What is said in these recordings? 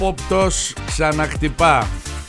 Άποπτος ξαναχτυπά.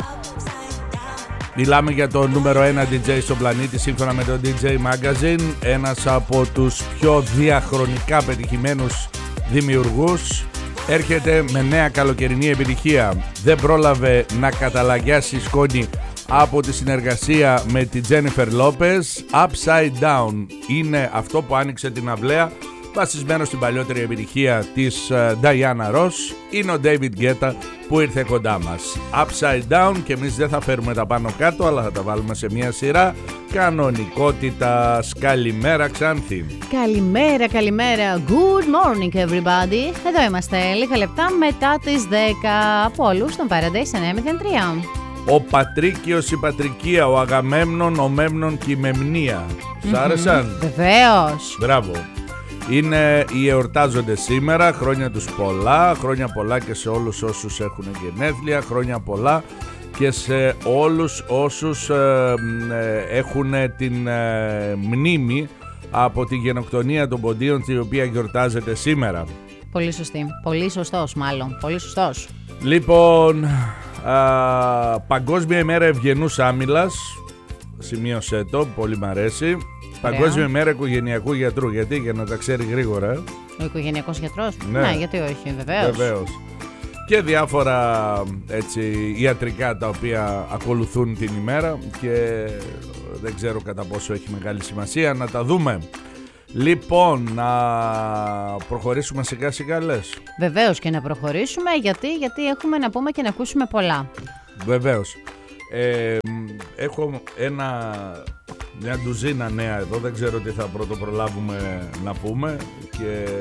Μιλάμε για το νούμερο 1 DJ στον πλανήτη σύμφωνα με το DJ Magazine. Ένας από τους πιο διαχρονικά πετυχημένους δημιουργούς. Έρχεται με νέα καλοκαιρινή επιτυχία. Δεν πρόλαβε να καταλαγιάσει σκόνη από τη συνεργασία με τη Jennifer Lopez. Upside Down είναι αυτό που άνοιξε την αυλαία, βασισμένο στην παλιότερη επιτυχία της Diana Ross. Είναι ο David Guetta που ήρθε κοντά μας. Upside Down, και εμείς δεν θα φέρουμε τα πάνω κάτω, αλλά θα τα βάλουμε σε μια σειρά κανονικότητας. Καλημέρα Ξάνθη. Καλημέρα, καλημέρα. Good morning everybody. Εδώ είμαστε λίγα λεπτά μετά τις 10 από όλους στον Paradise 903. Ο Πατρίκιος, η Πατρικία, ο Αγαμέμνων, ο Μέμνων και η Μεμνία. Σ' άρεσαν? Βεβαίως. Μπράβο. Εορτάζονται σήμερα, χρόνια τους πολλά, χρόνια πολλά και σε όλους όσους έχουν γενέθλια, χρόνια πολλά και σε όλους όσους έχουν την μνήμη από τη γενοκτονία των ποντίων, η οποία γιορτάζεται σήμερα. Πολύ σωστή, πολύ σωστός μάλλον, πολύ σωστός. Λοιπόν, Παγκόσμια ημέρα ευγενούς άμυλας, σημείωσέ το, πολύ μ' αρέσει. Παγκόσμια ημέρα οικογενειακού γιατρού, γιατί για να τα ξέρει γρήγορα. Ο οικογενειακός γιατρός, ναι, γιατί όχι, βεβαίως. Βεβαίως. Και διάφορα έτσι ιατρικά τα οποία ακολουθούν την ημέρα και δεν ξέρω κατά πόσο έχει μεγάλη σημασία να τα δούμε. Λοιπόν, να προχωρήσουμε σιγά σιγά λες? Βεβαίως και να προχωρήσουμε, γιατί έχουμε να πούμε και να ακούσουμε πολλά. Βεβαίως. Έχω μια ντουζίνα νέα εδώ, δεν ξέρω τι θα πρωτοπρολάβουμε να πούμε και